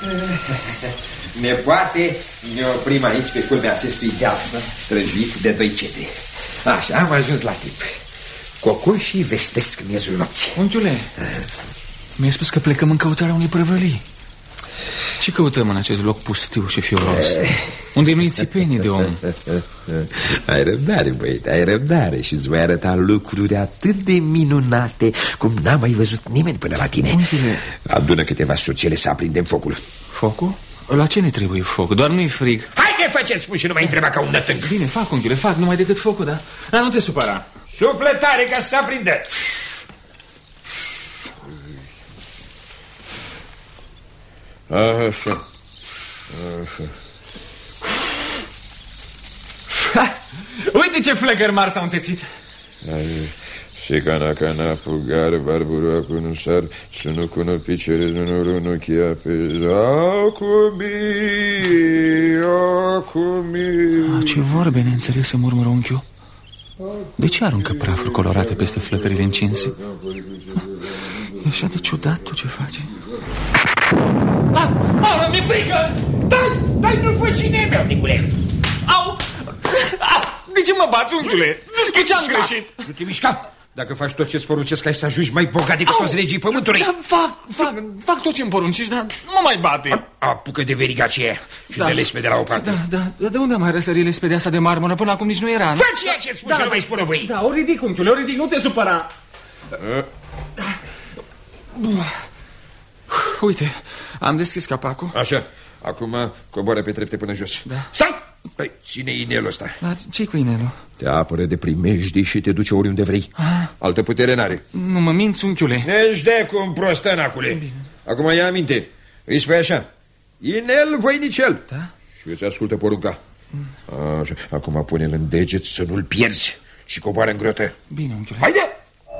Nepoate, ne oprim aici pe culmea acestui deal străjuit de 2 cedri. Așa, am ajuns la timp. Cocoșii vestesc miezul nopții. Unchiule, mi-ai spus că plecăm în căutarea unei prăvălii. Ce căutăm în acest loc pustiu și fioros, unde nu-i țipenii de om? Ai răbdare, băiete, ai răbdare. Și-ți voi arăta lucruri atât de minunate cum n-a mai văzut nimeni până la tine. Unchiule, adună câteva sucele să aprindem focul. Focul? La ce ne trebuie foc? Doar nu-i frig. Haide, faceți spun și nu mai întreba ca un nătânc. Bine, fac, unchiule, fac, numai decât focul, da? Dar nu te supăra. Sufletare ca să se aprindă. Așa. Uite ce flăcări mari s-au întețit. Secana cana pugar barbura cunusar sunu cuno picere nu chia pe acumi. Ce vorbe neînțelese, murmură unchiul. De ce aruncă prafuri colorate peste flăcările încinse? E așa de ciudat tot ce face. Au, mi-e frică! Dai, nu fă cine meu, Nicule! Au! De ce mă bați, unchiule? Cu ce-am greșit? Nu te mișca! Dacă faci tot ce-ți poruncesc, ai să ajungi mai bogat decât toți regii pământului. Fac tot ce-mi poruncești, dar nu mă mai bate. Apucă de veriga aceea și de lespede la o parte. Da, de unde am mai răsărit lespedea asta de marmură? Până acum nici nu era. Fă ceea ce spui și nu mai spune voi. Da, o ridic, unchiule, o ridic, nu te supăra. Uite, am deschis capacul. Așa, acum coboară pe trepte până jos. Da. Stai! Ține inelul ăsta. Dar ce-i cu inelul? Te apără de primejdii și te duce oriunde vrei. Altă putere n-are. Nu mă minți, unchiule. Ești de cum prostănacule. Acum ia aminte. Îi spui așa: inel voinicel. Da? Și îți ascultă porunca. Așa. Acum pune-l în deget să nu-l pierzi și coboară în grotă. Bine, unchiule. Haide!